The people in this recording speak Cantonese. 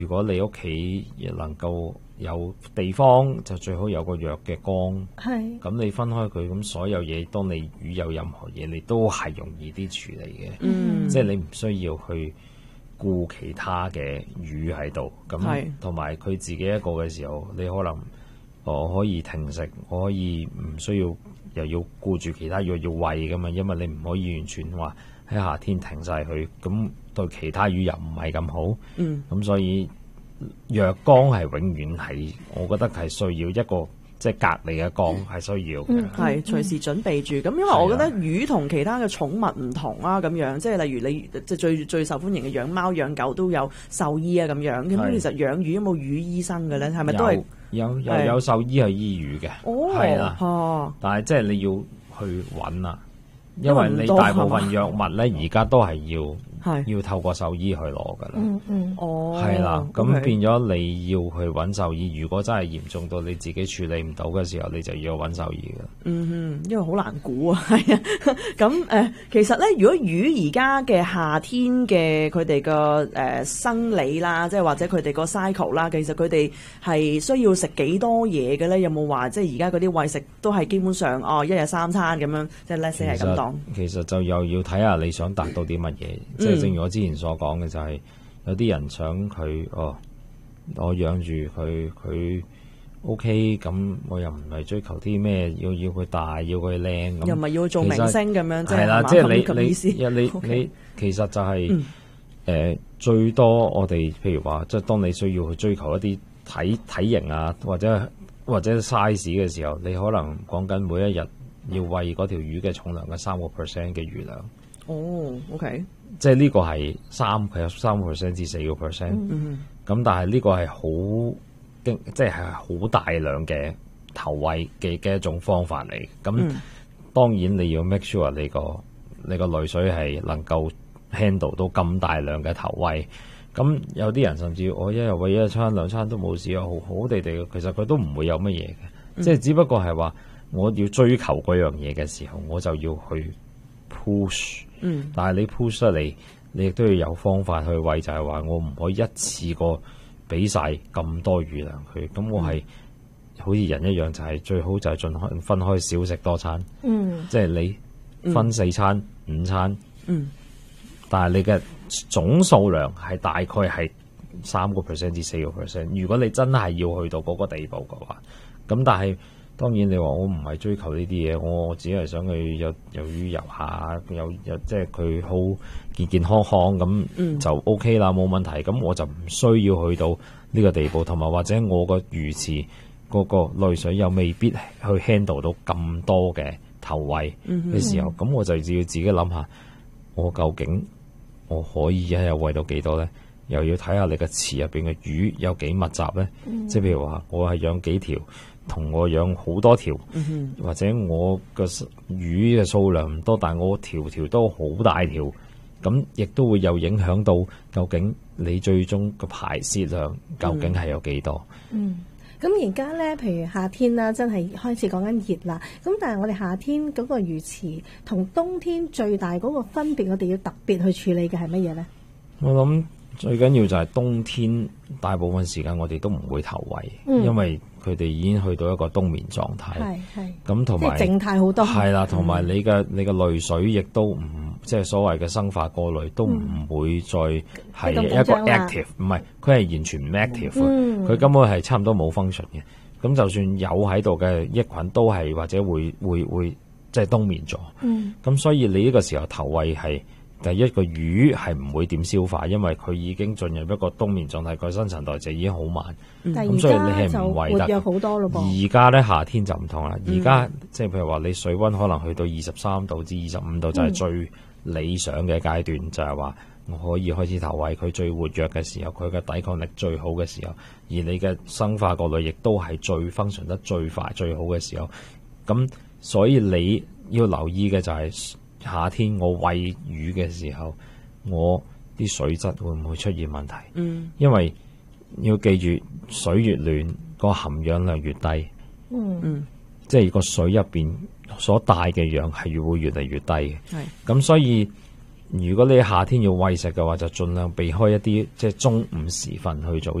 如果你屋企能夠有地方，就最好有個弱嘅缸。 係咁你分開佢，咁所有嘢，當你魚有任何嘢，你都係容易啲處理嘅。即係你唔需要去顧其他嘅魚喺度。咁同埋佢自己一個嘅時候，你可能我可以停食，我可以唔需要又要顧住其他魚要餵噶嘛，因為你唔可以完全話喺夏天停晒佢，咁對其他魚又唔係咁好。咁所以若缸係永遠係，我覺得係需要一個即係隔離嘅缸係需要嘅。 係隨時準備住。咁因為我覺得魚同其他嘅寵物唔同啊，咁樣即係例如你即係最受歡迎嘅養貓養狗都有獸醫啊咁樣。咁其實養魚有冇魚醫生嘅咧？係咪都係有獸醫去醫魚嘅？係啦，但係即係你要去揾啊，因為你大部分藥物咧而家都係要透過獸醫去攞噶啦。係啦，咁變咗你要去揾獸醫。如果真係嚴重到你自己處理唔到嘅時候，你就要揾獸醫噶。 因為好難估啊，係啊。咁其實咧，如果魚而家嘅夏天嘅佢哋個生理啦，即係或者佢哋個 cycle 啦，其實佢哋係需要食幾多嘢嘅咧？有冇話即係而家嗰啲餵食都係基本上一日3餐咁樣，即係 let's say 係咁當。 其實就又要睇下你想達到啲乜嘢。即係正如我之前所講嘅，就係有啲人想佢我養住佢 OK， 咁我又唔係追求啲咩，要佢大，要佢靚，咁又唔係要做明星咁樣， 係啦，即係你其實就係最多我哋譬如話，即係當你需要去追求一啲體型啊，或者 size 嘅時候，你可能講緊每一日要餵嗰條魚嘅重量嘅3% 嘅魚量。 OK， 即係呢個係3% 至4%。咁但係呢個係好即係好大量嘅投餵嘅一種方法嚟。咁當然你要 make sure 你個濾水係能夠 handle 到咁大量嘅投餵。咁有啲人甚至我一日餵1餐2餐都冇事啊，好好地地，其實佢都唔會有乜嘢嘅。即係只不過係話我要追求嗰樣嘢嘅時候，我就要去 push。但係你 push 得嚟，你亦都要有方法去餵，就係話我唔可以一次過俾晒咁多魚糧佢。咁我係好似人一樣，就係最好就係盡可能分開少食多餐。即係你分4餐5餐。但係你嘅總數量係大概係3% 至4%。如果你真係要去到嗰個地步嘅話，咁但係當然你話我唔係追求呢啲嘢，我只係想佢有魚遊下，有即係佢好健健康康咁就 OK 啦，冇問題。咁我就唔需要去到呢個地步，同埋或者我個魚池嗰個濾水又未必去 handle 到咁多嘅投餵嘅時候，咁我就要自己諗下，我究竟我可以一日餵到幾多咧？又要睇下你個池入邊嘅魚有幾密集咧。即係譬如話我係養幾條，同我養好多條，或者我個魚嘅數量唔多，但係我條條都好大條，咁亦都會有影響到究竟你最終個排泄量究竟係有幾多。 咁而家咧，譬如夏天啦，真係開始講緊熱啦。咁但係我哋夏天嗰個魚池同冬天最大嗰個分別，我哋要特別去處理嘅係乜嘢咧？ 我諗最緊要就係冬天大部分時間我哋都唔會投餵，因為佢哋已經去到一個冬眠狀態。咁同埋靜態好多。係啦，同埋你嘅濾水亦都唔即係所謂嘅生化過濾都唔會再係一個 active，唔係佢係完全唔 active，佢根本係差唔多冇 function 嘅。咁就算有喺度嘅益菌都係或者會即係冬眠咗。咁所以你呢個時候投餵係。第一個魚係唔會點消化，因為佢已經進入一個冬眠狀態，佢新陳代謝已經好慢。咁所以你係唔餵得。而家咧夏天就唔同啦，而家即係譬如話你水溫可能去到23度至25度就係最理想嘅階段，就係話我可以開始投餵佢最活躍嘅時候，佢嘅抵抗力最好嘅時候，而你嘅生化過濾亦都係最 function 得最快最好嘅時候。咁所以你要留意嘅就係。夏天我餵魚嘅時候，我啲水質會唔會出現問題？因為要記住，水越暖，個含氧量越低。即係個水入邊所帶嘅氧係會越嚟越低嘅。咁所以如果你夏天要餵食嘅話，就盡量避開一啲即係中午時分去做。